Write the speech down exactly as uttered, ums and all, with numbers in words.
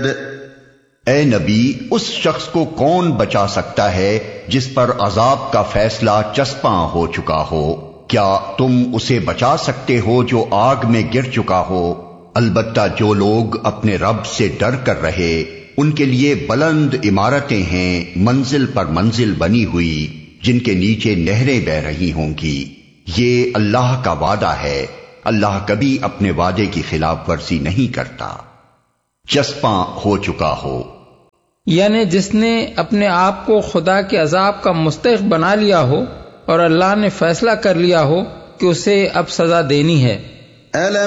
ए नबी, उस शख्स को कौन बचा सकता है जिस पर अजाब का फैसला चस्पा हो चुका हो? क्या तुम उसे बचा सकते हो जो आग में गिर चुका हो? अलबत्ता जो लोग अपने रब से डर कर रहे, उनके लिए बुलंद इमारतें हैं, मंजिल पर मंजिल बनी हुई, जिनके नीचे नहरें बह रही होंगी। ये अल्लाह का वादा है, अल्लाह कभी अपने वादे की खिलाफ वर्जी नहीं करता। चस्पा हो चुका हो यानी जिसने अपने आप को खुदा के अजाब का मुस्तहिक बना लिया हो और अल्लाह ने फैसला कर लिया हो कि उसे अब सजा देनी है।